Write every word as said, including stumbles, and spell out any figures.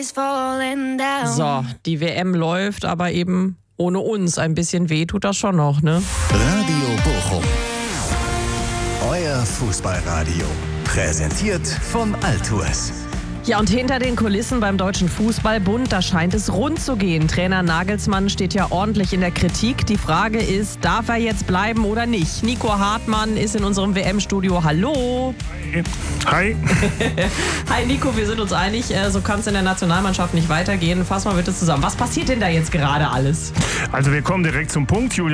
So, die W M läuft, aber eben ohne uns. Ein bisschen weh tut das schon noch, ne? Radio Bochum. Euer Fußballradio. Präsentiert von Altours. Ja, und hinter den Kulissen beim Deutschen Fußballbund, da scheint es rund zu gehen. Trainer Nagelsmann steht ja ordentlich in der Kritik. Die Frage ist, darf er jetzt bleiben oder nicht? Nico Hartmann ist in unserem W M-Studio. Hallo. Hi. Hi Nico, wir sind uns einig, so kann es in der Nationalmannschaft nicht weitergehen. Fass mal bitte zusammen. Was passiert denn da jetzt gerade alles? Also wir kommen direkt zum Punkt, Julia.